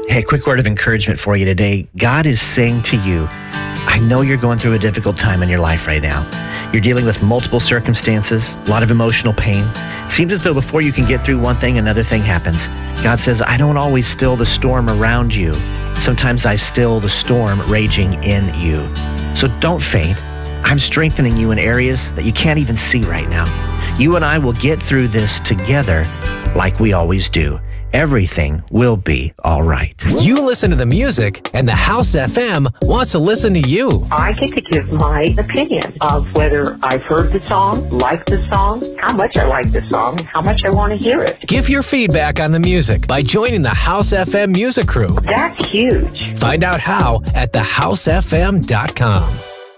Hey, quick word of encouragement for you today. God is saying to you, I know you're going through a difficult time in your life right now. You're dealing with multiple circumstances, a lot of emotional pain. It seems as though before you can get through one thing, another thing happens. God says, I don't always still the storm around you. Sometimes I still the storm raging in you. So don't faint. I'm strengthening you in areas that you can't even see right now. You and I will get through this together like we always do. Everything will be all right. You listen to the music, and the House FM wants to listen to you. I get to give my opinion of whether I've heard the song, liked the song, how much I like the song, and how much I want to hear it. Give your feedback on the music by joining the House FM Music Crew. That's huge. Find out how at thehousefm.com.